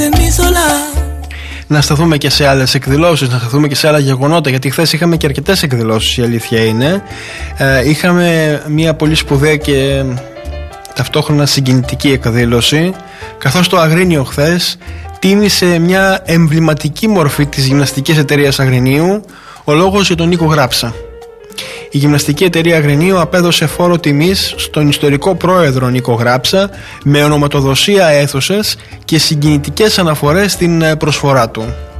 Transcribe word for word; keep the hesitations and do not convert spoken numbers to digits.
Να σταθούμε και σε άλλες εκδηλώσεις, να σταθούμε και σε άλλα γεγονότα, γιατί χθες είχαμε και αρκετές εκδηλώσεις, η αλήθεια είναι. Ε, είχαμε μια πολύ σπουδαία και ταυτόχρονα συγκινητική εκδήλωση, καθώς το Αγρίνιο χθες τίμησε μια εμβληματική μορφή της γυμναστικής εταιρείας Αγρινίου, ο λόγος για τον Νίκο Γράψα. Η γυμναστική εταιρεία Αγρινίου απέδωσε φόρο τιμής στον ιστορικό πρόεδρο Νίκο Γράψα με ονοματοδοσία έθωσες και συγκινητικές αναφορές στην προσφορά του.